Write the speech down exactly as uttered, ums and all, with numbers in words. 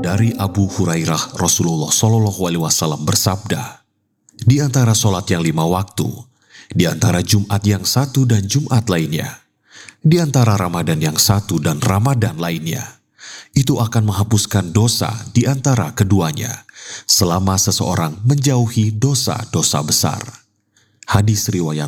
Dari Abu Hurairah, Rasulullah Shallallahu Alaihi Wasallam bersabda, di antara sholat yang lima waktu, di antara Jumat yang satu dan Jumat lainnya, di antara Ramadan yang satu dan Ramadan lainnya, itu akan menghapuskan dosa di antara keduanya, selama seseorang menjauhi dosa-dosa besar. Hadis riwayat